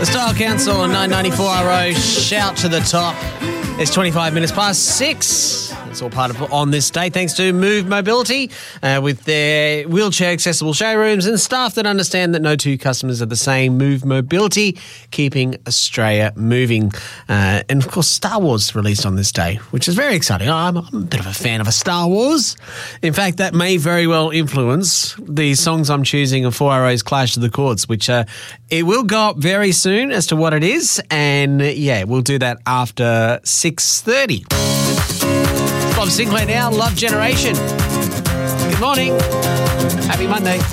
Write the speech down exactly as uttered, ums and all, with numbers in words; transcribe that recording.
The Style Council on nine ninety-four R O. Shout to the top. It's twenty-five minutes past six. It's all part of On This Day, thanks to Move Mobility, uh, with their wheelchair-accessible showrooms and staff that understand that no two customers are the same. Move Mobility, keeping Australia moving. Uh, and, of course, Star Wars released on this day, which is very exciting. I'm, I'm a bit of a fan of a Star Wars. In fact, that may very well influence the songs I'm choosing of four R O's Clash of the Chords, which uh, it will go up very soon as to what it is. And, uh, yeah, we'll do that after six thirty. Bob Sinclair now, Love Generation. Good morning. Happy Monday.